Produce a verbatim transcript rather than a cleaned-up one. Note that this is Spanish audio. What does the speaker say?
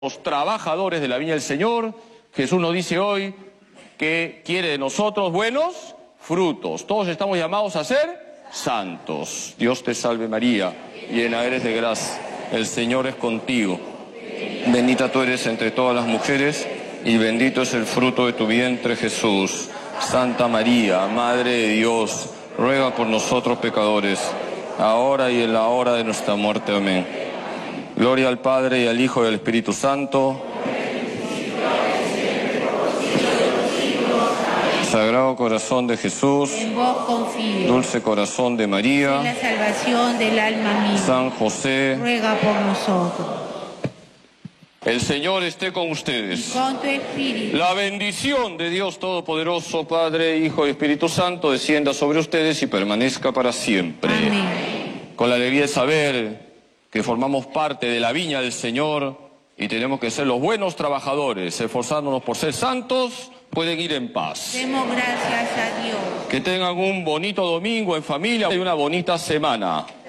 Los trabajadores de la viña del Señor, Jesús nos dice hoy que quiere de nosotros buenos frutos. Todos estamos llamados a ser santos. Dios te salve María, llena eres de gracia, el Señor es contigo. Bendita tú eres entre todas las mujeres y bendito es el fruto de tu vientre Jesús. Santa María, Madre de Dios, ruega por nosotros pecadores, ahora y en la hora de nuestra muerte. Amén. Gloria al Padre y al Hijo y al Espíritu Santo. Sagrado corazón de Jesús, en vos confío. Dulce corazón de María, En la salvación del alma mía. San José, ruega por nosotros. El Señor esté con ustedes. Y con tu espíritu. La bendición de Dios Todopoderoso, Padre, Hijo y Espíritu Santo, descienda sobre ustedes y permanezca para siempre. Amén. Con la alegría de saber que formamos parte de la viña del Señor y tenemos que ser los buenos trabajadores, esforzándonos por ser santos, pueden ir en paz. Demos gracias a Dios. Que tengan un bonito domingo en familia y una bonita semana.